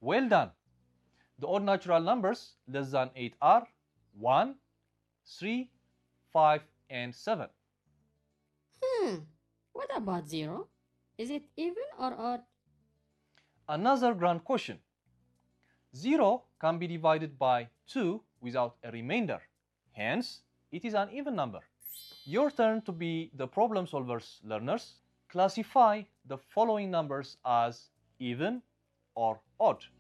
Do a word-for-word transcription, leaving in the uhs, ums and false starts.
Well done. The odd natural numbers less than eight are one, three, five, and seven. Hmm, what about zero? Is it even or odd? Another grand question. zero can be divided by two without a remainder. Hence, it is an even number. Your turn to be the problem solvers, learners. Classify the following numbers as even or odd.